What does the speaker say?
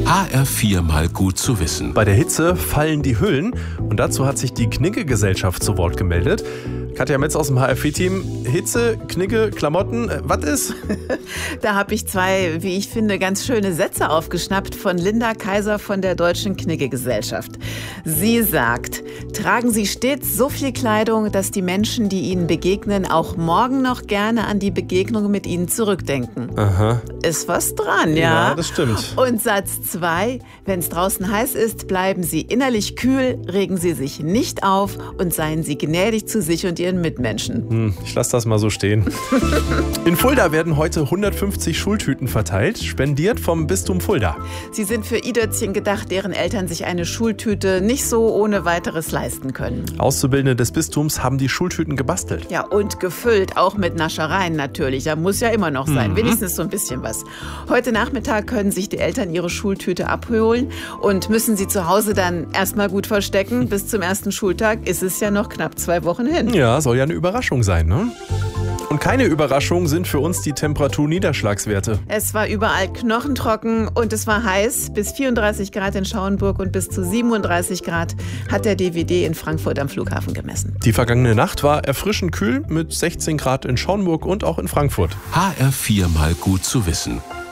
HR4 mal gut zu wissen. Bei der Hitze fallen die Hüllen und dazu hat sich die Knigge-Gesellschaft zu Wort gemeldet. Katja Metz aus dem HR4-Team. Hitze, Knigge, Klamotten, was ist? Da habe ich zwei, wie ich finde, ganz schöne Sätze aufgeschnappt von Linda Kaiser von der Deutschen Knigge-Gesellschaft. Sie sagt, tragen Sie stets so viel Kleidung, dass die Menschen, die Ihnen begegnen, auch morgen noch gerne an die Begegnung mit Ihnen zurückdenken. Aha. Ist was dran, ja? Ja, das stimmt. Und Satz 2, wenn es draußen heiß ist, bleiben Sie innerlich kühl, regen Sie sich nicht auf und seien Sie gnädig zu sich und Ihren Mitmenschen. Ich lasse das mal so stehen. In Fulda werden heute 150 Schultüten verteilt, spendiert vom Bistum Fulda. Sie sind für Idötzchen gedacht, deren Eltern sich eine Schultüte nicht so ohne weiteres leisten können. Auszubildende des Bistums haben die Schultüten gebastelt. Ja, und gefüllt, auch mit Naschereien natürlich. Da muss ja immer noch sein, wenigstens so ein bisschen was. Heute Nachmittag können sich die Eltern ihre Schultüte abholen und müssen sie zu Hause dann erstmal gut verstecken. Bis zum ersten Schultag ist es ja noch knapp 2 Wochen hin. Ja, soll ja eine Überraschung sein, ne? Und keine Überraschung sind für uns die Temperatur-Niederschlagswerte. Es war überall knochentrocken und es war heiß. Bis 34 Grad in Schauenburg und bis zu 37 Grad hat der DWD in Frankfurt am Flughafen gemessen. Die vergangene Nacht war erfrischend kühl mit 16 Grad in Schauenburg und auch in Frankfurt. HR4 mal gut zu wissen.